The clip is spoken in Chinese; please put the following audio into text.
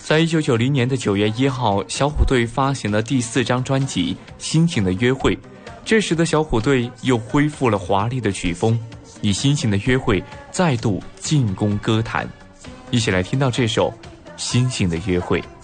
在1990年的9月1号，小虎队发行了第4张专辑《星星的约会》。这时的小虎队又恢复了华丽的曲风，以《星星的约会》再度进攻歌坛。一起来听到这首《星星的约会》。